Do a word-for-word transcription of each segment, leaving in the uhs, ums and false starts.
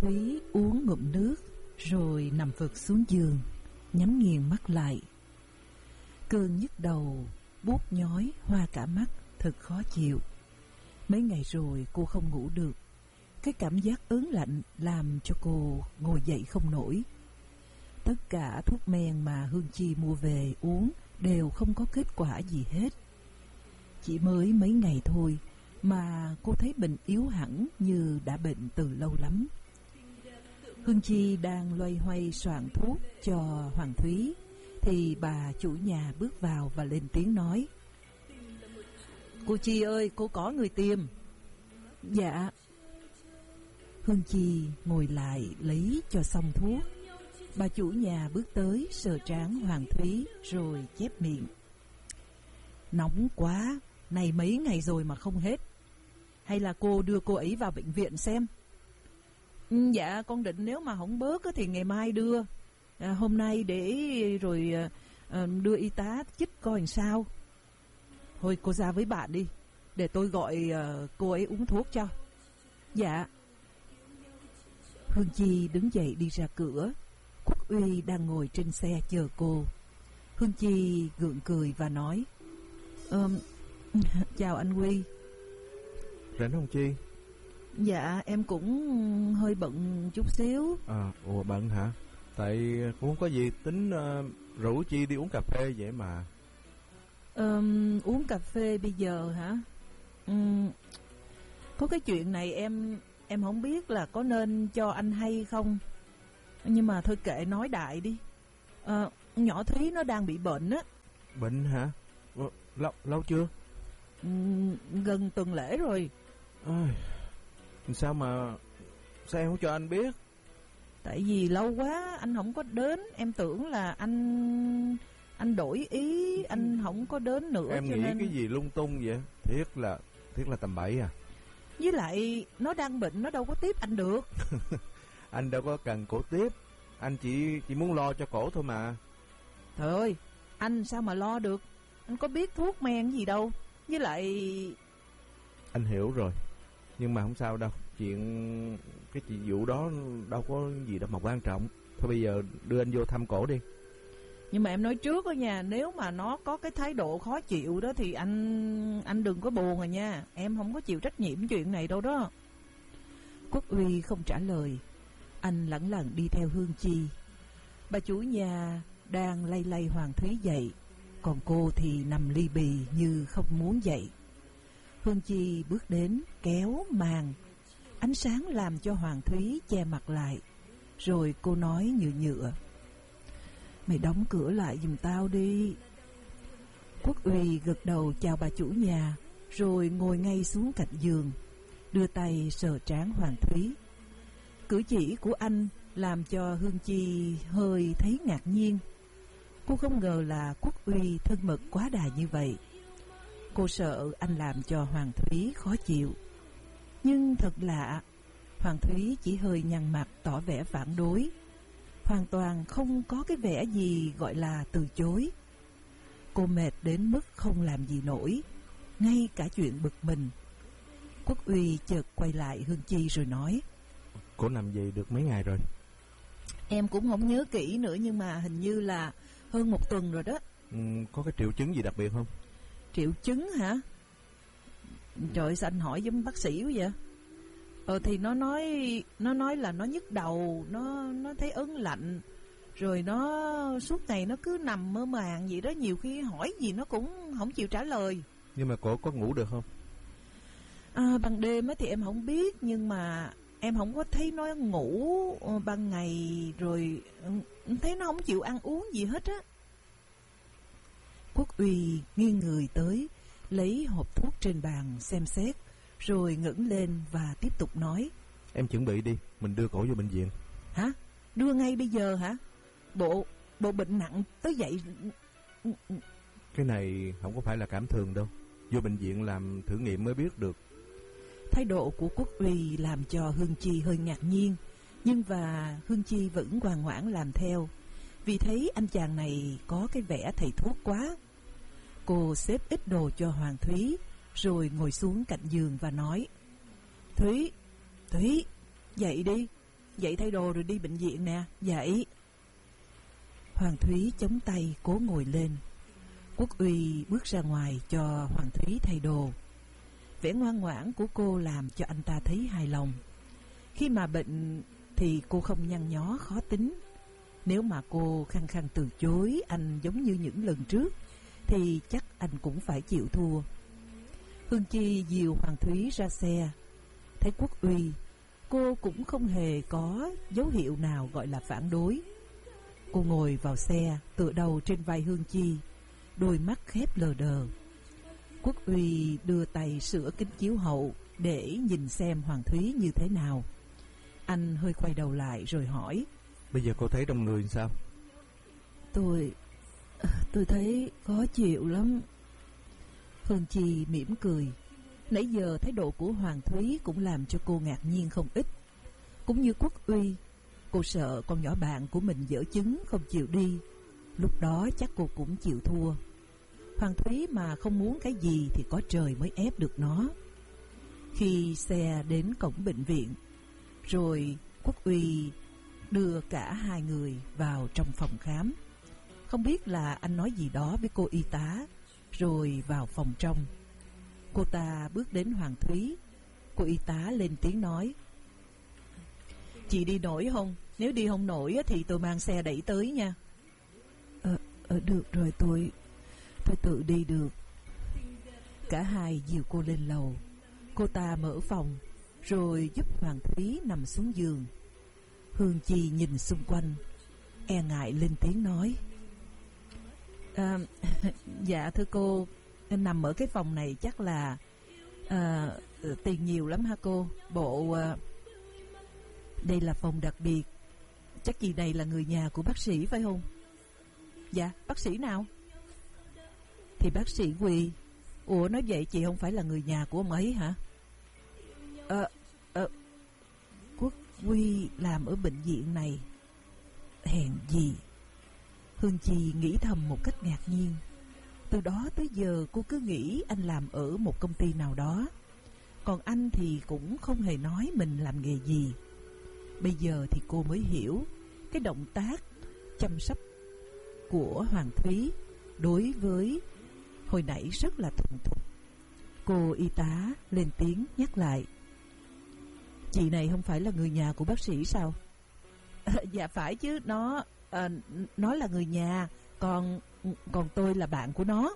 Thúy uống ngụm nước rồi nằm phịch xuống giường, nhắm nghiền mắt lại. Cơn nhức đầu buốt nhói hoa cả mắt, thật khó chịu. Mấy ngày rồi cô không ngủ được. Cái cảm giác ớn lạnh làm cho cô ngồi dậy không nổi. Tất cả thuốc men mà Hương Chi mua về uống đều không có kết quả gì hết. Chỉ mới mấy ngày thôi mà cô thấy bệnh yếu hẳn như đã bệnh từ lâu lắm. Hương Chi đang loay hoay soạn thuốc cho Hoàng Thúy thì bà chủ nhà bước vào và lên tiếng nói: "Cô Chi ơi, cô có người tìm." "Dạ." Hương Chi ngồi lại lấy cho xong thuốc. Bà chủ nhà bước tới sờ trán Hoàng Thúy rồi chép miệng: "Nóng quá, này mấy ngày rồi mà không hết. Hay là cô đưa cô ấy vào bệnh viện xem?" "Ừ, dạ con định nếu mà không bớt thì ngày mai đưa. À, hôm nay để rồi à, đưa y tá chích coi làm sao." "Thôi cô ra với bạn đi, để tôi gọi à, cô ấy uống thuốc cho." "Dạ." Hương Chi đứng dậy đi ra cửa. Quốc Uy đang ngồi trên xe chờ cô. Hương Chi gượng cười và nói: um, "Chào anh Huy." "Rảnh không Chi?" "Dạ em cũng hơi bận chút xíu." À, ủa bận hả? Tại cũng không có gì, tính uh, rủ Chi đi uống cà phê vậy mà. um, Uống cà phê bây giờ hả? Um, có cái chuyện này em Em không biết là có nên cho anh hay không. Nhưng mà thôi kệ, nói đại đi. à, Nhỏ Thúy nó đang bị bệnh á. Bệnh hả? Lâu, lâu chưa? um, Gần tuần lễ rồi. À, sao mà Sao em không cho anh biết? Tại vì lâu quá anh không có đến. Em tưởng là anh Anh đổi ý, anh không có đến nữa. Em cho nghĩ nên... cái gì lung tung vậy? Thiết là Thiết là tầm bậy à? Với lại nó đang bệnh, nó đâu có tiếp anh được. Anh đâu có cần cổ tiếp. Anh chỉ chỉ muốn lo cho cổ thôi mà. Trời ơi, anh sao mà lo được? Anh có biết thuốc men gì đâu. Với lại... Anh hiểu rồi, nhưng mà không sao đâu. Chuyện Cái chuyện vụ đó đâu có gì đâu mà quan trọng. Thôi bây giờ đưa anh vô thăm cổ đi. Nhưng mà em nói trước đó nha, nếu mà nó có cái thái độ khó chịu đó thì anh anh đừng có buồn rồi nha. Em không có chịu trách nhiệm chuyện này đâu đó. Quốc Uy không trả lời. Anh lẳng lặng đi theo Hương Chi. Bà chủ nhà đang lay lay Hoàng Thúy dậy, còn cô thì nằm li bì như không muốn dậy. Hương Chi bước đến kéo màn. Ánh sáng làm cho Hoàng Thúy che mặt lại. Rồi cô nói nhựa nhựa: "Mày đóng cửa lại giùm tao đi." Quốc Uy gật đầu chào bà chủ nhà, rồi ngồi ngay xuống cạnh giường, đưa tay sờ trán Hoàng Thúy. Cử chỉ của anh làm cho Hương Chi hơi thấy ngạc nhiên. Cô không ngờ là Quốc Uy thân mật quá đà như vậy. Cô sợ anh làm cho Hoàng Thúy khó chịu. Nhưng thật lạ, Hoàng Thúy chỉ hơi nhăn mặt tỏ vẻ phản đối, hoàn toàn không có cái vẻ gì gọi là từ chối. Cô mệt đến mức không làm gì nổi, ngay cả chuyện bực mình. Quốc Uy chợt quay lại Hương Chi rồi nói: "Cổ nằm vậy được mấy ngày rồi?" "Em cũng không nhớ kỹ nữa, nhưng mà hình như là hơn một tuần rồi đó." Ừ, có cái triệu chứng gì đặc biệt không? Triệu chứng hả? Trời ơi, sao anh hỏi giống bác sĩ quá vậy? Ờ thì nó nói Nó nói là nó nhức đầu, Nó nó thấy ớn lạnh, rồi nó suốt ngày nó cứ nằm mơ màng vậy đó. Nhiều khi hỏi gì nó cũng không chịu trả lời. Nhưng mà cổ có ngủ được không? À, ban đêm thì em không biết, nhưng mà em không có thấy nó ngủ. Ban ngày rồi thấy nó không chịu ăn uống gì hết á. Quốc Uy nghiêng người tới, lấy hộp thuốc trên bàn xem xét, rồi ngẩng lên và tiếp tục nói: "Em chuẩn bị đi, mình đưa cổ vô bệnh viện." "Hả? Đưa ngay bây giờ hả? Bộ Bộ bệnh nặng tới vậy." "Cái này không có phải là cảm thường đâu. Vô bệnh viện làm thử nghiệm mới biết được." Thái độ của Quốc Uy làm cho Hương Chi hơi ngạc nhiên, nhưng và Hương Chi vẫn ngoan ngoãn làm theo, vì thấy anh chàng này có cái vẻ thầy thuốc quá. Cô xếp ít đồ cho Hoàng Thúy, rồi ngồi xuống cạnh giường và nói: "Thúy, Thúy, dậy đi, Dậy thay đồ rồi đi bệnh viện nè. Dậy. Hoàng Thúy chống tay cố ngồi lên. Quốc Uy bước ra ngoài cho Hoàng Thúy thay đồ. Vẻ ngoan ngoãn của cô làm cho anh ta thấy hài lòng. Khi mà bệnh thì cô không nhăn nhó khó tính. Nếu mà cô khăng khăng từ chối anh giống như những lần trước thì chắc anh cũng phải chịu thua. Hương Chi dìu Hoàng Thúy ra xe. Thấy Quốc Uy, cô cũng không hề có dấu hiệu nào gọi là phản đối. Cô ngồi vào xe, tựa đầu trên vai Hương Chi, đôi mắt khép lờ đờ. Quốc Uy đưa tay sửa kính chiếu hậu để nhìn xem Hoàng Thúy như thế nào. Anh hơi quay đầu lại rồi hỏi: Bây giờ cô thấy trong người sao? Tôi... tôi thấy khó chịu lắm. Hương Chi mỉm cười. Nãy giờ thái độ của Hoàng Thúy cũng làm cho cô ngạc nhiên không ít. Cũng như Quốc Uy, cô sợ con nhỏ bạn của mình dở chứng không chịu đi. Lúc đó chắc cô cũng chịu thua. Hoàng Thúy mà không muốn cái gì thì có trời mới ép được nó. Khi xe đến cổng bệnh viện, rồi Quốc Uy đưa cả hai người vào trong phòng khám. Không biết là anh nói gì đó với cô y tá, rồi vào phòng trong. Cô ta bước đến Hoàng Thúy. Cô y tá lên tiếng nói: Chị đi nổi không? Nếu đi không nổi thì tôi mang xe đẩy tới nha. Ờ, ờ được rồi, tôi Tôi tự đi được. Cả hai dìu cô lên lầu. Cô ta mở phòng, rồi giúp Hoàng Thúy nằm xuống giường. Hương Chi nhìn xung quanh, e ngại lên tiếng nói: à, Dạ thưa cô, nằm ở cái phòng này chắc là à, tiền nhiều lắm hả cô? Bộ à, đây là phòng đặc biệt. Chắc chị này là người nhà của bác sĩ phải không? Dạ, bác sĩ nào? Thì bác sĩ Huy. Ủa nói vậy chị không phải là người nhà của ông ấy hả? Ờ, ờ Quốc Huy làm ở bệnh viện này. Hèn gì. Hương Chi nghĩ thầm một cách ngạc nhiên. Từ đó tới giờ cô cứ nghĩ anh làm ở một công ty nào đó, còn anh thì cũng không hề nói mình làm nghề gì. Bây giờ thì cô mới hiểu cái động tác chăm sóc của Hoàng Thúy đối với hồi nãy rất là thuần thục. Cô y tá lên tiếng nhắc lại: Chị này không phải là người nhà của bác sĩ sao? À, dạ phải chứ, nó à, nó là người nhà, còn còn tôi là bạn của nó.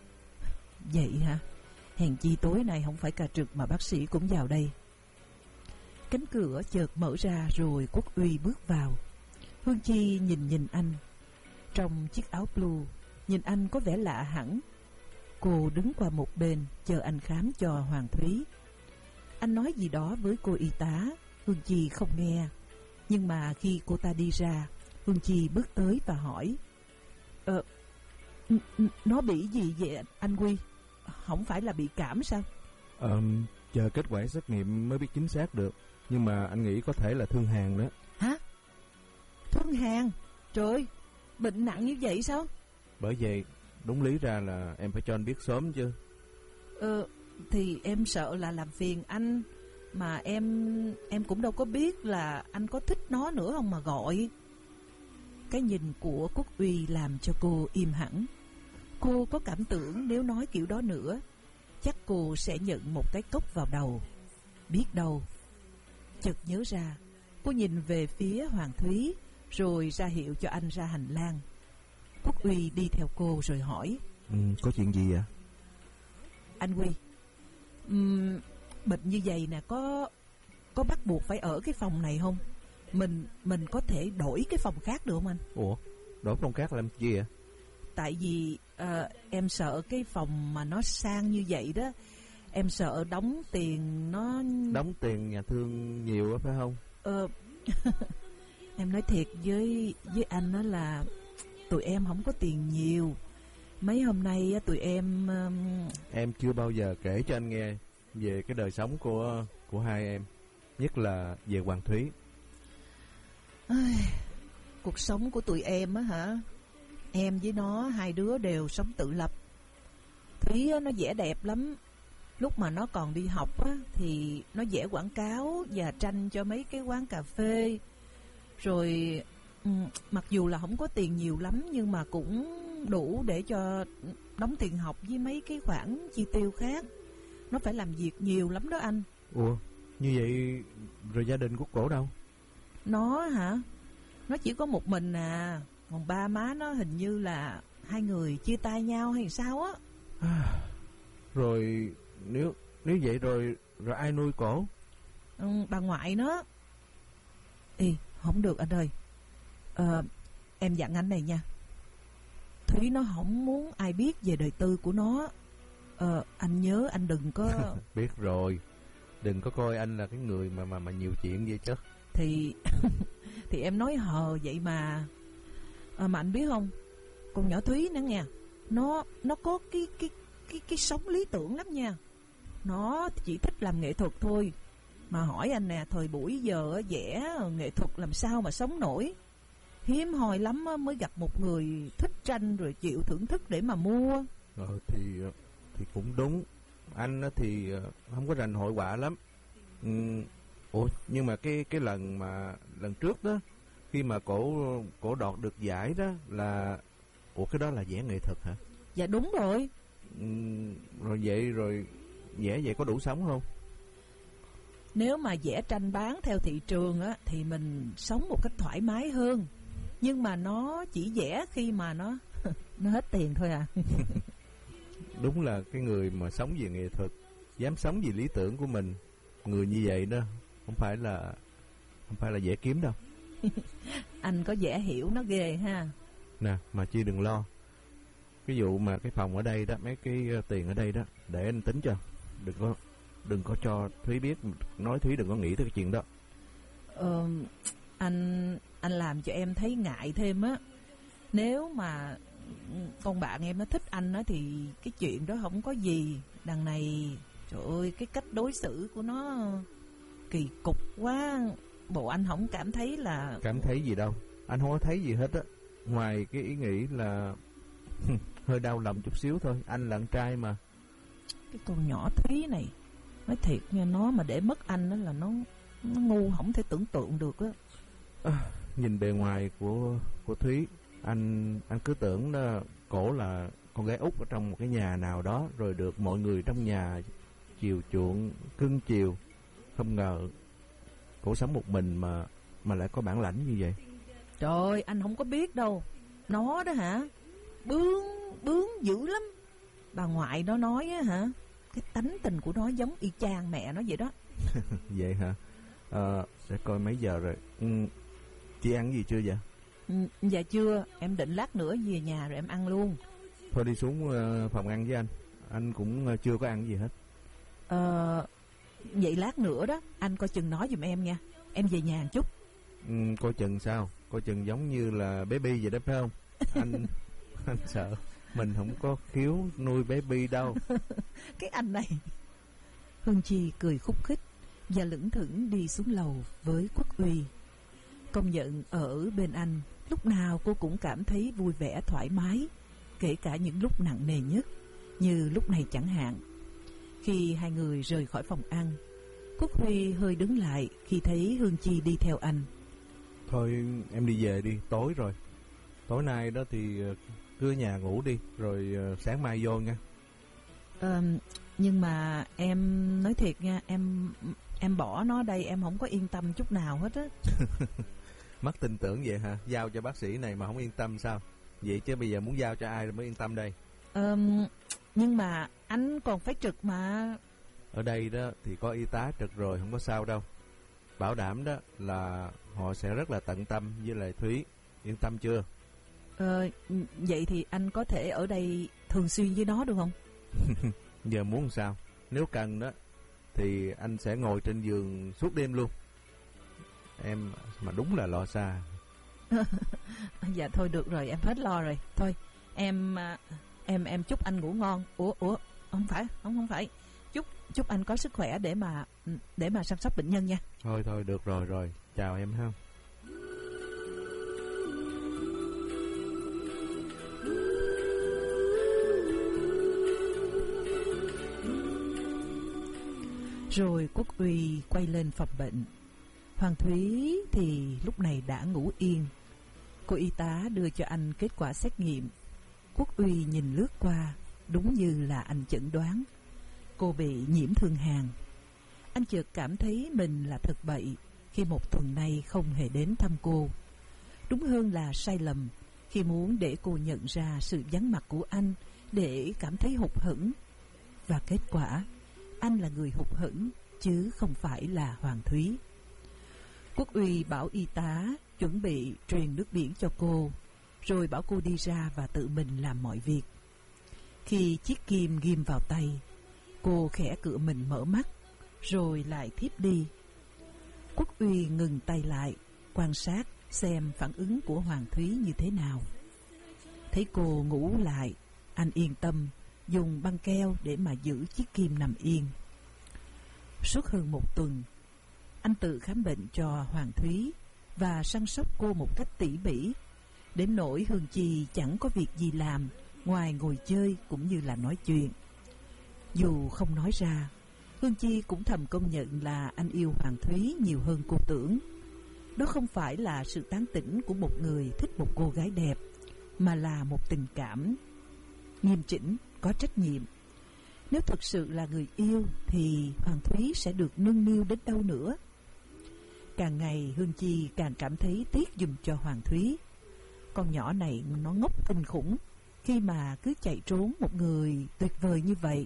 Vậy hả? Hèn chi tối nay không phải ca trực mà bác sĩ cũng vào đây. Cánh cửa chợt mở ra rồi Quốc Uy bước vào. Hương Chi nhìn nhìn anh trong chiếc áo blue, nhìn anh có vẻ lạ hẳn. Cô đứng qua một bên chờ anh khám cho Hoàng Thúy. Anh nói gì đó với cô y tá, Hương Chi không nghe. Nhưng mà khi cô ta đi ra, Hương Chi bước tới và hỏi: Ờ, nó bị gì vậy anh Huy? Không phải là bị cảm sao? Ờ, chờ kết quả xét nghiệm mới biết chính xác được. Nhưng mà anh nghĩ có thể là thương hàn đó. Hả? Thương hàn? Trời ơi, bệnh nặng như vậy sao? Bởi vậy, đúng lý ra là em phải cho anh biết sớm chứ. Ờ, thì em sợ là làm phiền anh. Mà em em cũng đâu có biết là anh có thích nó nữa không mà gọi. Cái nhìn của Quốc Uy làm cho cô im hẳn. Cô có cảm tưởng nếu nói kiểu đó nữa, chắc cô sẽ nhận một cái cốc vào đầu. Biết đâu. Chợt nhớ ra, cô nhìn về phía Hoàng Thúy, rồi ra hiệu cho anh ra hành lang. Quốc Uy đi theo cô rồi hỏi: ừ, Có chuyện gì ạ? Anh Huy, um, bệnh như vậy nè, có có bắt buộc phải ở cái phòng này không? Mình mình có thể đổi cái phòng khác được không anh? Ủa, đổi phòng khác làm gì ạ? Tại vì uh, em sợ cái phòng mà nó sang như vậy đó, em sợ đóng tiền nó... Đóng tiền nhà thương nhiều á phải không? Ờ, em nói thiệt với với anh đó là tụi em không có tiền nhiều. Mấy hôm nay á, tụi em... Um... Em chưa bao giờ kể cho anh nghe về cái đời sống của của hai em, nhất là về Hoàng Thúy. Ai, cuộc sống của tụi em á hả? Em với nó hai đứa đều sống tự lập. Thúy á, nó vẻ đẹp lắm, Lúc mà nó còn đi học á, thì nó vẽ quảng cáo và tranh cho mấy cái quán cà phê. Rồi um, mặc dù là không có tiền nhiều lắm, nhưng mà cũng đủ để cho đóng tiền học với mấy cái khoản chi tiêu khác. Nó phải làm việc nhiều lắm đó anh. Ủa, như vậy rồi gia đình của cổ đâu? Nó hả? Nó chỉ có một mình à. Còn ba má nó hình như là hai người chia tay nhau hay sao á. Rồi nếu nếu vậy rồi rồi ai nuôi cổ? Ừ, bà ngoại nó. Ê, không được anh ơi. Ờ, em dặn anh này nha. Thúy nó không muốn ai biết về đời tư của nó. Ờ, anh nhớ anh đừng có... Biết rồi. Đừng có coi anh là cái người mà mà mà nhiều chuyện vậy chứ. Thì thì em nói hờ vậy mà. À, mà anh biết không, con nhỏ Thúy nữa nha, nó nó có cái cái cái cái sống lý tưởng lắm nha. Nó chỉ thích làm nghệ thuật thôi. Mà hỏi anh nè, thời buổi giờ vẽ nghệ thuật làm sao mà sống nổi. Hiếm hoi lắm mới gặp một người thích tranh rồi chịu thưởng thức để mà mua. Ờ thì thì cũng đúng. Anh thì không có rành hội họa lắm. Ừ, ủa nhưng mà cái cái lần mà lần trước đó, khi mà cổ cổ đoạt được giải đó là, ủa cái đó là vẽ nghệ thuật hả? Dạ đúng rồi. Ừ, rồi vậy rồi vẽ vậy có đủ sống không? Nếu mà vẽ tranh bán theo thị trường á thì mình sống một cách thoải mái hơn. Nhưng mà nó chỉ vẽ khi mà nó nó hết tiền thôi à. Đúng là cái người mà sống về nghệ thuật, dám sống vì lý tưởng của mình, người như vậy đó không phải là không phải là dễ kiếm đâu. Anh có vẻ hiểu nó ghê ha. Nè, mà Chi đừng lo. Cái vụ mà cái phòng ở đây đó, mấy cái tiền ở đây đó, để anh tính cho. Đừng có đừng có cho Thúy biết, nói Thúy đừng có nghĩ tới cái chuyện đó. Ờ, anh anh làm cho em thấy ngại thêm á. Nếu mà con bạn em nó thích anh á thì cái chuyện đó không có gì. Đằng này trời ơi, cái cách đối xử của nó kỳ cục quá. Bộ anh không cảm thấy là... Cảm thấy gì đâu, anh không có thấy gì hết á. Ngoài cái ý nghĩ là hơi đau lòng chút xíu thôi. Anh là con trai mà. Cái con nhỏ Thúy này, nói thiệt nha, nó mà để mất anh đó là nó nó ngu không thể tưởng tượng được á. À, nhìn bề ngoài của của Thúy, anh anh cứ tưởng đó cổ là con gái út ở trong một cái nhà nào đó, rồi được mọi người trong nhà chiều chuộng cưng chiều. Không ngờ cổ sống một mình mà mà lại có bản lãnh như vậy. Trời ơi, anh không có biết đâu. Nó đó hả, bướng bướng dữ lắm. Bà ngoại nó nói á hả, cái tánh tình của nó giống y chang mẹ nó vậy đó. Vậy hả? À, để coi mấy giờ rồi. Ừ, chị ăn gì chưa vậy? Ừ, dạ chưa, em định lát nữa về nhà rồi em ăn luôn. Thôi đi xuống uh, phòng ăn với anh. Anh cũng uh, chưa có ăn gì hết. Ờ, vậy lát nữa đó, anh coi chừng nói giùm em nha. Em về nhà một chút. Ừ, coi chừng sao? Coi chừng giống như là baby vậy đó phải không? Anh anh sợ mình không có khiếu nuôi baby đâu. Cái anh này. Hương Chi cười khúc khích và lững thững đi xuống lầu với Quốc Uy. Công nhận ở bên anh, lúc nào cô cũng cảm thấy vui vẻ thoải mái, kể cả những lúc nặng nề nhất, như lúc này chẳng hạn. Khi hai người rời khỏi phòng ăn, Quốc Huy hơi đứng lại khi thấy Hương Chi đi theo anh. Thôi em đi về đi, tối rồi. Tối nay đó thì cứ ở nhà ngủ đi, rồi sáng mai vô nha. Ờ, nhưng mà em nói thiệt nha, em em bỏ nó đây em không có yên tâm chút nào hết á. Mất tin tưởng vậy hả? Giao cho bác sĩ này mà không yên tâm sao? Vậy chứ bây giờ muốn giao cho ai mới yên tâm đây? Ờ, nhưng mà anh còn phải trực mà. Ở đây đó thì có y tá trực rồi, không có sao đâu. Bảo đảm đó là họ sẽ rất là tận tâm với lại Thúy. Yên tâm chưa? Ờ, vậy thì anh có thể ở đây thường xuyên với nó được không? Giờ muốn sao? Nếu cần đó thì anh sẽ ngồi trên giường suốt đêm luôn. Em mà đúng là lo xa. Dạ thôi được rồi, em hết lo rồi. Thôi em em em chúc anh ngủ ngon. Ủa ủa không phải không không phải chúc chúc anh có sức khỏe để mà để mà chăm sóc bệnh nhân nha. Thôi thôi được rồi rồi, chào em ha. Rồi Quốc Uy quay lên phòng bệnh. Hoàng Thúy thì lúc này đã ngủ yên. Cô y tá đưa cho anh kết quả xét nghiệm. Quốc Uy nhìn lướt qua, đúng như là anh chẩn đoán. Cô bị nhiễm thương hàn. Anh chợt cảm thấy mình là thật bậy khi một tuần nay không hề đến thăm cô. Đúng hơn là sai lầm khi muốn để cô nhận ra sự vắng mặt của anh để cảm thấy hụt hẫng. Và kết quả, anh là người hụt hẫng chứ không phải là Hoàng Thúy. Quốc Uy bảo y tá chuẩn bị truyền nước biển cho cô, rồi bảo cô đi ra và tự mình làm mọi việc. Khi chiếc kim ghim vào tay, cô khẽ cựa mình mở mắt, rồi lại thiếp đi. Quốc Uy ngừng tay lại, quan sát xem phản ứng của Hoàng Thúy như thế nào. Thấy cô ngủ lại, anh yên tâm dùng băng keo để mà giữ chiếc kim nằm yên. Suốt hơn một tuần, anh tự khám bệnh cho Hoàng Thúy và săn sóc cô một cách tỉ mỉ, đến nỗi Hương Chi chẳng có việc gì làm ngoài ngồi chơi cũng như là nói chuyện. Dù không nói ra, Hương Chi cũng thầm công nhận là anh yêu Hoàng Thúy nhiều hơn cô tưởng. Đó không phải là sự tán tỉnh của một người thích một cô gái đẹp, mà là một tình cảm nghiêm chỉnh, có trách nhiệm. Nếu thực sự là người yêu thì Hoàng Thúy sẽ được nâng niu đến đâu nữa. Càng ngày Hương Chi càng cảm thấy tiếc giùm cho Hoàng Thúy. Con nhỏ này nó ngốc kinh khủng khi mà cứ chạy trốn một người tuyệt vời như vậy.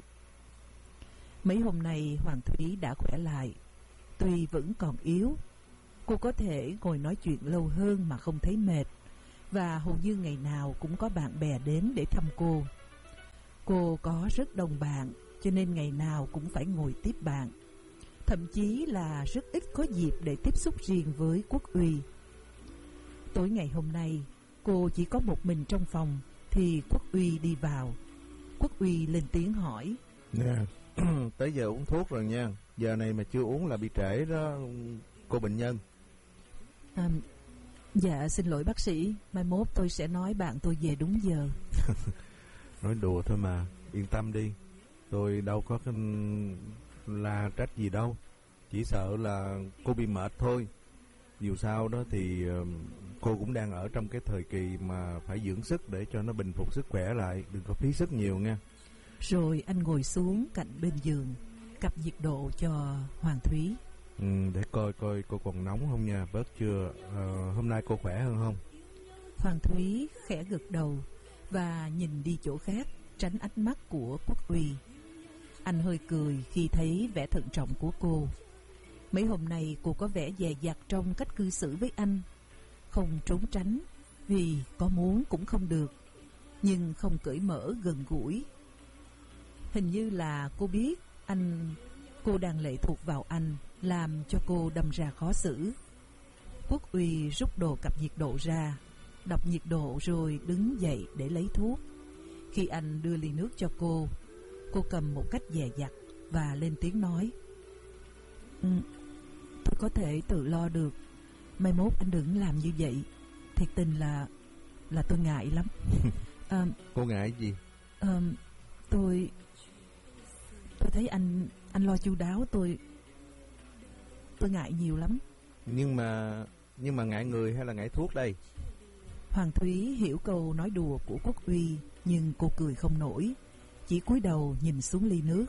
Mấy hôm nay Hoàng Thúy đã khỏe lại. Tuy vẫn còn yếu, cô có thể ngồi nói chuyện lâu hơn mà không thấy mệt, và hầu như ngày nào cũng có bạn bè đến để thăm cô. Cô có rất đông bạn, cho nên ngày nào cũng phải ngồi tiếp bạn. Thậm chí là rất ít có dịp để tiếp xúc riêng với Quốc Uy. Tối ngày hôm nay, cô chỉ có một mình trong phòng thì Quốc Uy đi vào. Quốc Uy lên tiếng hỏi: Nè, tới giờ uống thuốc rồi nha. Giờ này mà chưa uống là bị trễ đó cô bệnh nhân. à, Dạ xin lỗi bác sĩ, mai mốt tôi sẽ nói bạn tôi về đúng giờ. Nói đùa thôi mà, yên tâm đi. Tôi đâu có cái la trách gì đâu. Chỉ sợ là cô bị mệt thôi. Dù sao đó thì cô cũng đang ở trong cái thời kỳ mà phải dưỡng sức để cho nó bình phục sức khỏe lại. Đừng có phí sức nhiều nha. Rồi anh ngồi xuống cạnh bên giường, cặp nhiệt độ cho Hoàng Thúy. Ừ, để coi coi cô còn nóng không nha, bớt chưa. Ờ, hôm nay cô khỏe hơn không? Hoàng Thúy khẽ gật đầu và nhìn đi chỗ khác, tránh ánh mắt của Quốc Uy. Anh hơi cười khi thấy vẻ thận trọng của cô. Mấy hôm nay cô có vẻ dè dặt trong cách cư xử với anh, không trốn tránh vì có muốn cũng không được, nhưng không cởi mở gần gũi. Hình như là cô biết anh cô đang lệ thuộc vào anh, làm cho cô đâm ra khó xử. Quốc Uy rút đồ cặp nhiệt độ ra, đọc nhiệt độ rồi đứng dậy để lấy thuốc. Khi anh đưa ly nước cho cô, cô cầm một cách dè dặt và lên tiếng nói: ừ, tôi có thể tự lo được. Mai mốt anh đừng làm như vậy. Thiệt tình là là tôi ngại lắm. à, Cô ngại gì? à, Tôi Tôi thấy anh Anh lo chu đáo, tôi Tôi ngại nhiều lắm. Nhưng mà Nhưng mà ngại người hay là ngại thuốc đây? Hoàng Thúy hiểu câu nói đùa của Quốc Uy, nhưng cô cười không nổi, chỉ cúi đầu nhìn xuống ly nước.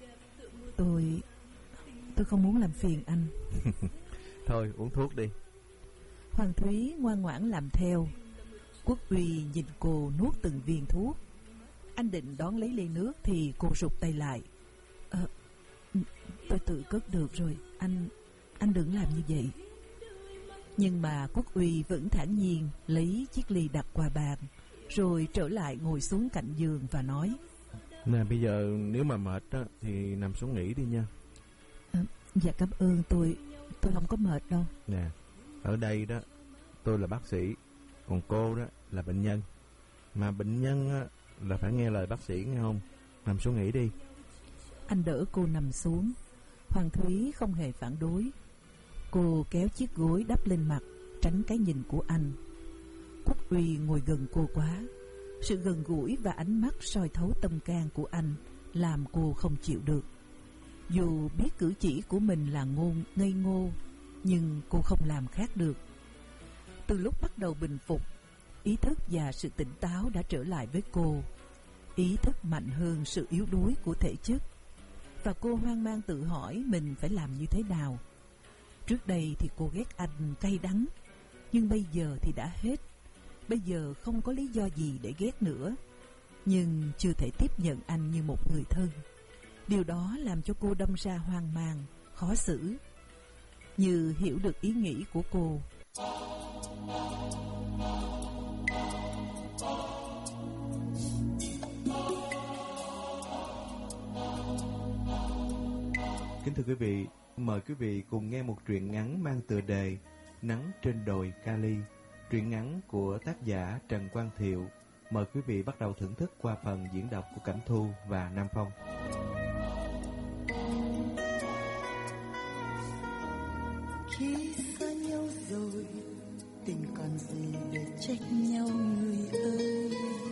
Tôi Tôi không muốn làm phiền anh. Thôi uống thuốc đi. Hoàng Thúy ngoan ngoãn làm theo. Quốc Uy nhìn cô nuốt từng viên thuốc. Anh định đón lấy ly nước thì cô rụt tay lại. à, Tôi tự cất được rồi, Anh Anh đừng làm như vậy. Nhưng mà Quốc Uy vẫn thản nhiên lấy chiếc ly đặt qua bàn, rồi trở lại ngồi xuống cạnh giường và nói: Nè, bây giờ nếu mà mệt đó, thì nằm xuống nghỉ đi nha. à, Dạ cảm ơn, tôi Tôi không có mệt đâu. Nè, ở đây đó tôi là bác sĩ, còn cô đó là bệnh nhân. Mà bệnh nhân á, là phải nghe lời bác sĩ, nghe không? Nằm xuống nghỉ đi. Anh đỡ cô nằm xuống. Hoàng Thúy không hề phản đối. Cô kéo chiếc gối đắp lên mặt, tránh cái nhìn của anh. Quốc Uy ngồi gần cô quá. Sự gần gũi và ánh mắt soi thấu tâm can của anh làm cô không chịu được. Dù biết cử chỉ của mình là ngôn ngây ngô, nhưng cô không làm khác được. Từ lúc bắt đầu bình phục, ý thức và sự tỉnh táo đã trở lại với cô. Ý thức mạnh hơn sự yếu đuối của thể chất, và cô hoang mang tự hỏi mình phải làm như thế nào. Trước đây thì cô ghét anh cay đắng, nhưng bây giờ thì đã hết. Bây giờ không có lý do gì để ghét nữa, nhưng chưa thể tiếp nhận anh như một người thân. Điều đó làm cho cô đâm ra hoang mang, khó xử. Như hiểu được ý nghĩ của cô. Kính thưa quý vị, mời quý vị cùng nghe một truyện ngắn mang tựa đề Nắng trên đồi Cali. Truyện ngắn của tác giả Trần Quang Thiệu. Mời quý vị bắt đầu thưởng thức qua phần diễn đọc của Cảnh Thu và Nam Phong. Khi xa nhau rồi, tình còn gì để trách nhau người ơi.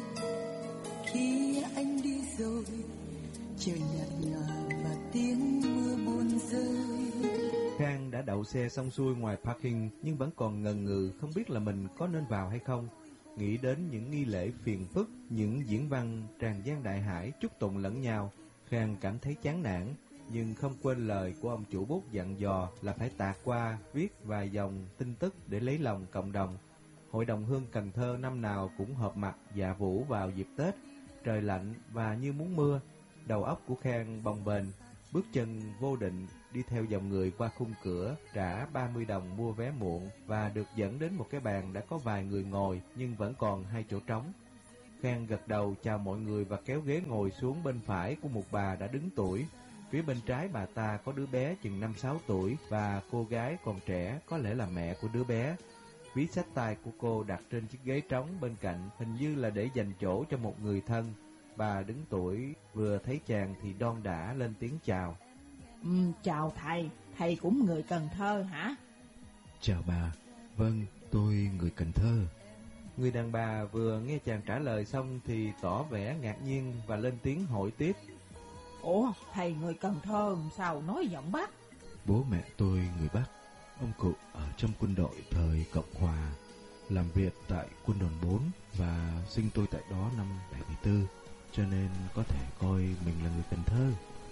Khi anh đi rồi, trời nhạt nhòa và tiếng mưa buồn rơi. Khang đã đậu xe xong xuôi ngoài parking nhưng vẫn còn ngần ngừ không biết là mình có nên vào hay không. Nghĩ đến những nghi lễ phiền phức, những diễn văn tràn gian đại hải chúc tụng lẫn nhau, Khang cảm thấy chán nản, nhưng không quên lời của ông chủ bút dặn dò là phải tạt qua viết vài dòng tin tức để lấy lòng cộng đồng. Hội đồng hương Cần Thơ năm nào cũng họp mặt dạ vũ vào dịp Tết, trời lạnh và như muốn mưa. Đầu óc của Khang bồng bềnh, bước chân vô định đi theo dòng người qua khung cửa, trả ba mươi đồng mua vé muộn và được dẫn đến một cái bàn đã có vài người ngồi nhưng vẫn còn hai chỗ trống. Khang gật đầu chào mọi người và kéo ghế ngồi xuống bên phải của một bà đã đứng tuổi. Phía bên trái bà ta có đứa bé chừng năm sáu tuổi và cô gái còn trẻ có lẽ là mẹ của đứa bé. Ví xách tay của cô đặt trên chiếc ghế trống bên cạnh, hình như là để dành chỗ cho một người thân. Bà đứng tuổi vừa thấy chàng thì đon đả lên tiếng chào. Ừ, chào thầy, thầy cũng người Cần Thơ hả? Chào bà, vâng, tôi người Cần Thơ. Người đàn bà vừa nghe chàng trả lời xong thì tỏ vẻ ngạc nhiên và lên tiếng hỏi tiếp. Ủa, thầy người Cần Thơ sao nói giọng Bắc? Bố mẹ tôi người Bắc, ông cụ ở trong quân đội thời Cộng Hòa, làm việc tại quân đoàn bốn và sinh tôi tại đó năm bảy mươi tư, cho nên có thể coi mình là người Cần Thơ.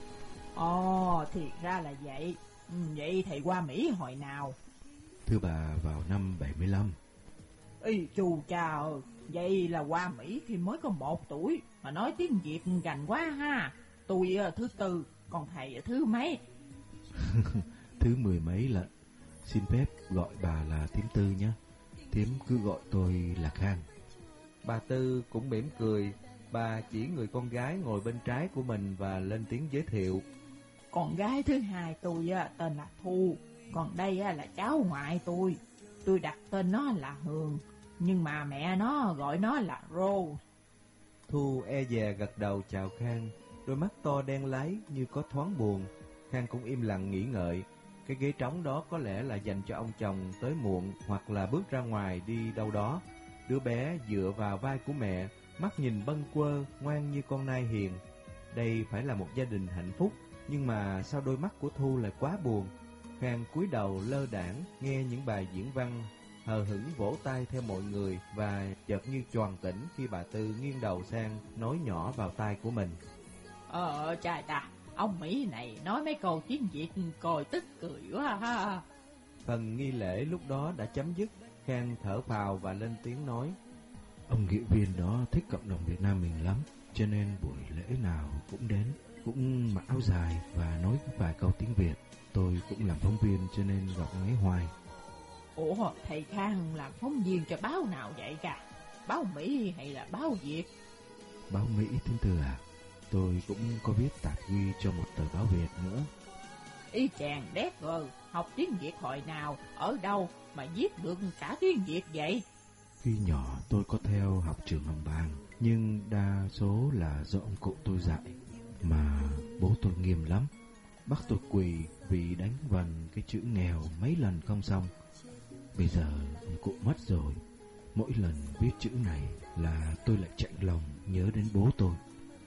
Ồ, thì ra là vậy. Ừ, vậy thầy qua Mỹ hồi nào? Thưa bà, vào năm bảy mươi lăm. Ý chù cha ơi, vậy là qua Mỹ khi mới có một tuổi mà nói tiếng Việt gành quá ha. Tôi thứ tư, còn thầy thứ mấy? Thứ mười mấy lận. Xin phép gọi bà là thím Tư nhé. Thím cứ gọi tôi là Khang. Bà Tư cũng mỉm cười. Bà chỉ người con gái ngồi bên trái của mình và lên tiếng giới thiệu. Con gái thứ hai tôi tên là Thu, còn đây là cháu ngoại tôi. Tôi đặt tên nó là Hường, nhưng mà mẹ nó gọi nó là Rose. Thu e dè gật đầu chào Khang, đôi mắt to đen láy như có thoáng buồn. Khang cũng im lặng nghĩ ngợi. Cái ghế trống đó có lẽ là dành cho ông chồng tới muộn hoặc là bước ra ngoài đi đâu đó. Đứa bé dựa vào vai của mẹ, mắt nhìn bâng quơ, ngoan như con nai hiền. Đây phải là một gia đình hạnh phúc, nhưng mà sao đôi mắt của Thu lại quá buồn. Khang cúi đầu lơ đãng nghe những bài diễn văn, hờ hững vỗ tay theo mọi người và chợt như choàng tỉnh khi bà Tư nghiêng đầu sang nói nhỏ vào tai của mình. Ờ, trai ta, ông Mỹ này nói mấy câu tiếng Việt coi tức cười quá ha. Phần nghi lễ lúc đó đã chấm dứt. Khang thở phào và lên tiếng nói. Ông nghị viên đó thích cộng đồng Việt Nam mình lắm, cho nên buổi lễ nào cũng đến, cũng mặc áo dài và nói vài câu tiếng Việt. Tôi cũng làm phóng viên cho nên gặp ngáy hoài. Ủa, thầy Khang làm phóng viên cho báo nào vậy cả? Báo Mỹ hay là báo Việt? Báo Mỹ thím Tư à? Tôi cũng có viết tạp ghi cho một tờ báo Việt nữa. Ý chàng đét rồi, học tiếng Việt hồi nào, ở đâu mà viết được cả tiếng Việt vậy? Khi nhỏ tôi có theo học trường Hồng Bàng, nhưng đa số là do ông cụ tôi dạy. Mà bố tôi nghiêm lắm, bắt tôi quỳ vì đánh vần cái chữ nghèo mấy lần không xong. Bây giờ ông cụ mất rồi, mỗi lần viết chữ này là tôi lại chạnh lòng nhớ đến bố tôi.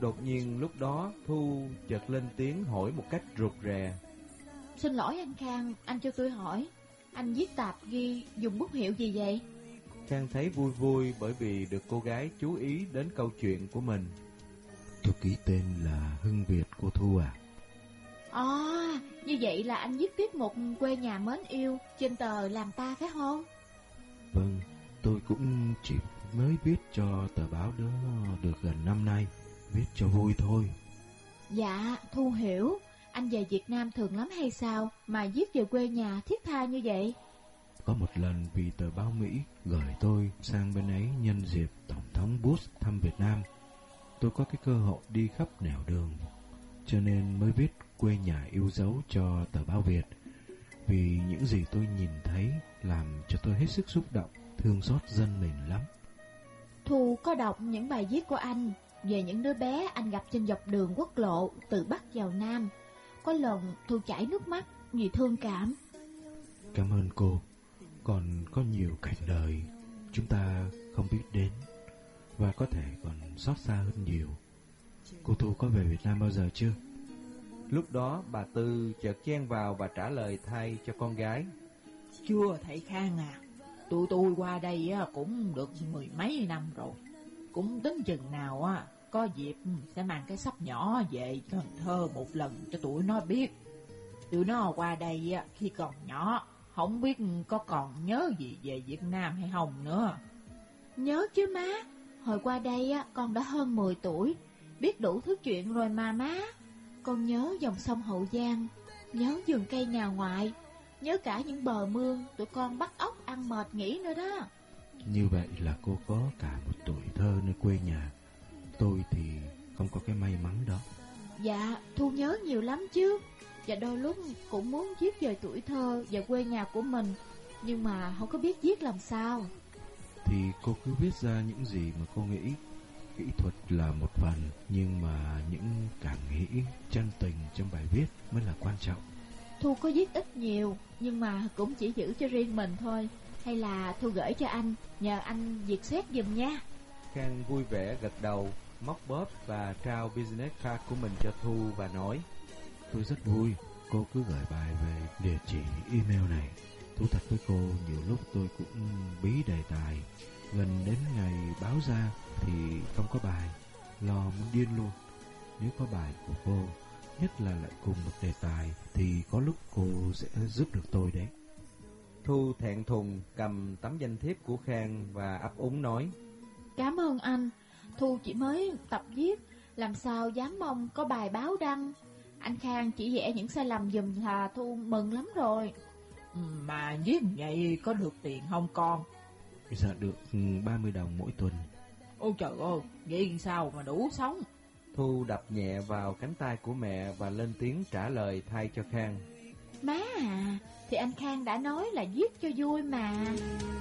Đột nhiên lúc đó Thu chợt lên tiếng hỏi một cách rụt rè. Xin lỗi anh Khang, anh cho tôi hỏi, anh viết tạp ghi dùng bút hiệu gì vậy? Khang thấy vui vui bởi vì được cô gái chú ý đến câu chuyện của mình. Tôi ký tên là Hưng Việt cô Thu à. À, như vậy là anh viết tiếp một quê nhà mến yêu trên tờ Làm Ta phải không? Vâng, tôi cũng chỉ mới viết cho tờ báo đó được gần năm nay, viết cho vui thôi. Dạ, Thu hiểu. Anh về Việt Nam thường lắm hay sao mà viết về quê nhà thiết tha như vậy? Có một lần vì tờ báo Mỹ gửi tôi sang bên ấy nhân dịp Tổng thống Bush thăm Việt Nam, tôi có cái cơ hội đi khắp nẻo đường, cho nên mới viết quê nhà yêu dấu cho tờ báo Việt. Vì những gì tôi nhìn thấy làm cho tôi hết sức xúc động, thương xót dân mình lắm. Thu có đọc những bài viết của anh về những đứa bé anh gặp trên dọc đường quốc lộ từ Bắc vào Nam. Có lần Thu chảy nước mắt vì thương cảm. Cảm ơn cô. Còn có nhiều cảnh đời chúng ta không biết đến, và có thể còn xót xa hơn nhiều. Cô Thu có về Việt Nam bao giờ chưa? Lúc đó bà Tư chợt chen vào và trả lời thay cho con gái. Chưa thầy Khang à, tụi tôi qua đây cũng được mười mấy năm rồi. Cũng tính chừng nào á có dịp sẽ mang cái sắp nhỏ về Cần Thơ một lần cho tụi nó biết. Tụi nó qua đây khi còn nhỏ, không biết có còn nhớ gì về Việt Nam hay không nữa. Nhớ chứ má, hồi qua đây con đã hơn mười tuổi, biết đủ thứ chuyện rồi mà má. Con nhớ dòng sông Hậu Giang, nhớ vườn cây nhà ngoại, nhớ cả những bờ mương tụi con bắt ốc ăn mệt nghỉ nữa đó. Như vậy là cô có cả một tuổi thơ nơi quê nhà. Tôi thì không có cái may mắn đó. Dạ, Thu nhớ nhiều lắm chứ. Và đôi lúc cũng muốn viết về tuổi thơ và quê nhà của mình, nhưng mà không có biết viết làm sao. Thì cô cứ viết ra những gì mà cô nghĩ. Kỹ thuật là một phần, nhưng mà những cảm nghĩ chân tình trong bài viết mới là quan trọng. Thu có viết ít nhiều, nhưng mà cũng chỉ giữ cho riêng mình thôi. Hay là Thu gửi cho anh, nhờ anh duyệt xét giùm nha. Khang vui vẻ gật đầu, móc bóp và trao business card của mình cho Thu và nói. Tôi rất vui, cô cứ gửi bài về địa chỉ email này. Thú thật với cô, nhiều lúc tôi cũng bí đề tài. Gần đến ngày báo ra thì không có bài, lo muốn điên luôn. Nếu có bài của cô, nhất là lại cùng một đề tài, thì có lúc cô sẽ giúp được tôi đấy. Thu thẹn thùng cầm tấm danh thiếp của Khang và ấp úng nói. Cảm ơn anh, Thu chỉ mới tập viết, làm sao dám mong có bài báo đăng. Anh Khang chỉ vẽ những sai lầm giùm là Thu mừng lắm rồi. Mà viết vậy có được tiền không con? Dạ được ba mươi đồng mỗi tuần. Ôi trời ơi, vậy sao mà đủ sống? Thu đập nhẹ vào cánh tay của mẹ và lên tiếng trả lời thay cho Khang. Má à, thì anh Khang đã nói là viết cho vui mà.